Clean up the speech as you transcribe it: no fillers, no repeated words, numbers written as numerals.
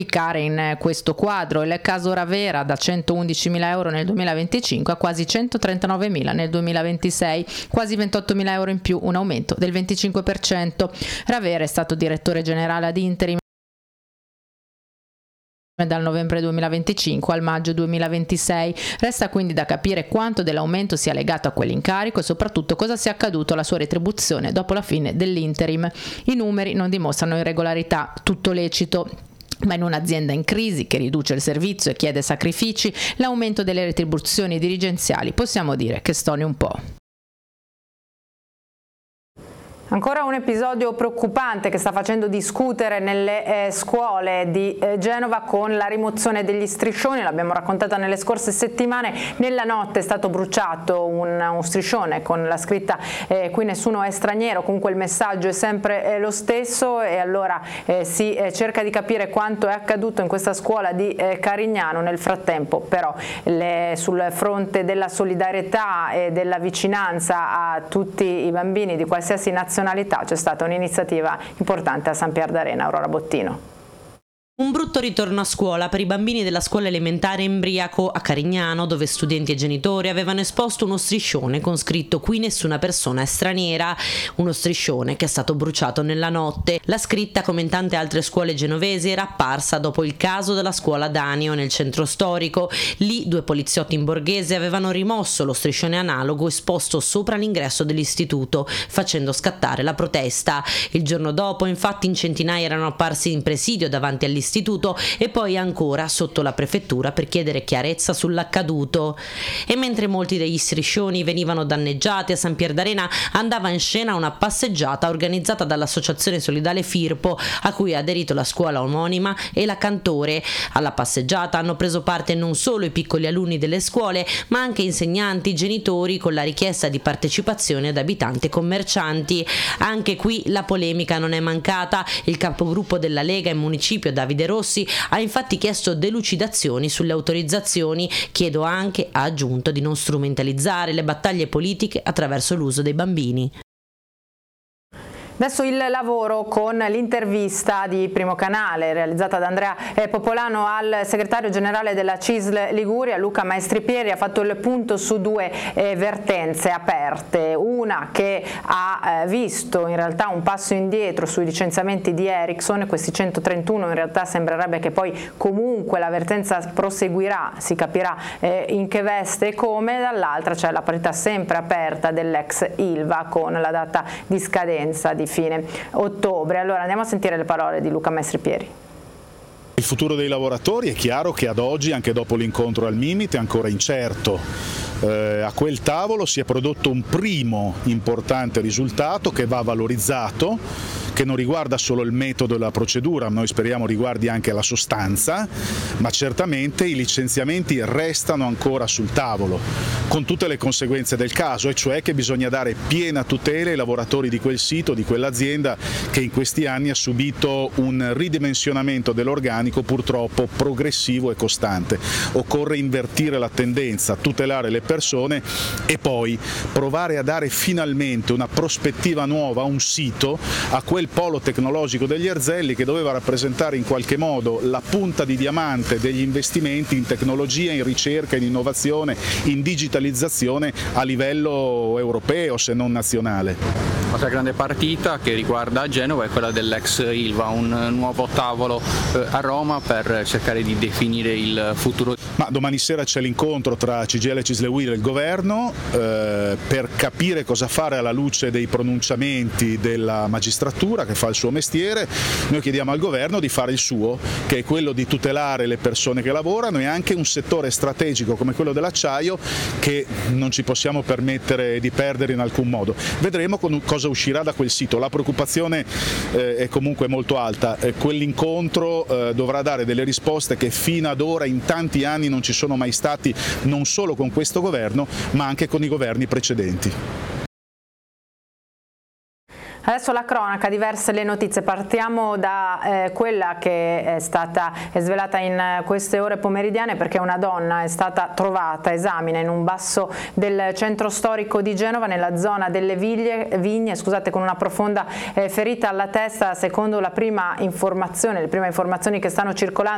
in questo quadro. Il caso Ravera da 111.000 euro nel 2025 a quasi 139.000 nel 2026, quasi 28.000 euro in più, un aumento del 25%. Ravera è stato direttore generale ad interim dal novembre 2025 al maggio 2026. Resta quindi da capire quanto dell'aumento sia legato a quell'incarico e soprattutto cosa sia accaduto alla sua retribuzione dopo la fine dell'interim. I numeri non dimostrano irregolarità, tutto lecito. Ma in un'azienda in crisi che riduce il servizio e chiede sacrifici, l'aumento delle retribuzioni dirigenziali possiamo dire che stoni un po'. Ancora un episodio preoccupante che sta facendo discutere nelle scuole di Genova con la rimozione degli striscioni. L'abbiamo raccontata nelle scorse settimane. Nella notte è stato bruciato uno striscione con la scritta "qui nessuno è straniero", comunque il messaggio è sempre lo stesso, e allora si cerca di capire quanto è accaduto in questa scuola di Carignano. Nel frattempo però sul fronte della solidarietà e della vicinanza a tutti i bambini di qualsiasi nazionalità c'è stata un'iniziativa importante a San Pier d'Arena. Aurora Bottino. Un brutto ritorno a scuola per i bambini della scuola elementare Embriaco a Carignano, dove studenti e genitori avevano esposto uno striscione con scritto "qui nessuna persona è straniera", uno striscione che è stato bruciato nella notte. La scritta, come in tante altre scuole genovesi, era apparsa dopo il caso della scuola Danio nel centro storico. Lì 2 poliziotti in borghese avevano rimosso lo striscione analogo esposto sopra l'ingresso dell'istituto, facendo scattare la protesta. Il giorno dopo, infatti, in centinaia erano apparsi in presidio davanti all'istituto e poi ancora sotto la prefettura per chiedere chiarezza sull'accaduto. E mentre molti degli striscioni venivano danneggiati, a San Pier d'Arena andava in scena una passeggiata organizzata dall'associazione solidale Firpo, a cui ha aderito la scuola omonima e la Cantore. Alla passeggiata hanno preso parte non solo i piccoli alunni delle scuole, ma anche insegnanti, genitori, con la richiesta di partecipazione ad abitanti e commercianti. Anche qui la polemica non è mancata. Il capogruppo della Lega in municipio, Davide Rossi, ha infatti chiesto delucidazioni sulle autorizzazioni. Chiedo anche, ha aggiunto, di non strumentalizzare le battaglie politiche attraverso l'uso dei bambini. Adesso il lavoro con l'intervista di Primo Canale realizzata da Andrea Popolano al segretario generale della CISL Liguria, Luca Maestripieri. Ha fatto il punto su 2 vertenze aperte, una che ha visto in realtà un passo indietro sui licenziamenti di Ericsson, questi 131 in realtà sembrerebbe che poi comunque la vertenza proseguirà, si capirà in che veste e come. Dall'altra c'è la partita sempre aperta dell'ex Ilva con la data di scadenza di fine ottobre. Allora andiamo a sentire le parole di Luca Maestripieri. Il futuro dei lavoratori è chiaro che ad oggi, anche dopo l'incontro al Mimit, è ancora incerto. A quel tavolo si è prodotto un primo importante risultato che va valorizzato, che non riguarda solo il metodo e la procedura, noi speriamo riguardi anche la sostanza, ma certamente i licenziamenti restano ancora sul tavolo, con tutte le conseguenze del caso, e cioè che bisogna dare piena tutela ai lavoratori di quel sito, di quell'azienda che in questi anni ha subito un ridimensionamento dell'organico purtroppo progressivo e costante. Occorre invertire la tendenza, tutelare le persone e poi provare a dare finalmente una prospettiva nuova a un sito, a quel polo tecnologico degli Erzelli che doveva rappresentare in qualche modo la punta di diamante degli investimenti in tecnologia, in ricerca, in innovazione, in digitalizzazione a livello europeo se non nazionale. L'altra grande partita che riguarda Genova è quella dell'ex Ilva, un nuovo tavolo a Roma per cercare di definire il futuro. Ma domani sera c'è l'incontro tra CGIL e CISL e il governo per capire cosa fare alla luce dei pronunciamenti della magistratura che fa il suo mestiere. Noi chiediamo al governo di fare il suo, che è quello di tutelare le persone che lavorano e anche un settore strategico come quello dell'acciaio che non ci possiamo permettere di perdere in alcun modo. Vedremo cosa uscirà da quel sito. La preoccupazione è comunque molto alta. Quell'incontro dovrà dare delle risposte che fino ad ora in tanti anni non ci sono mai stati, non solo con questo governo ma anche con i governi precedenti. Adesso la cronaca, diverse le notizie. Partiamo da quella che è stata svelata in queste ore pomeridiane, perché una donna è stata trovata esamina in un basso del centro storico di Genova, nella zona delle vigne, con una profonda ferita alla testa. Secondo le prime informazioni che stanno circolando,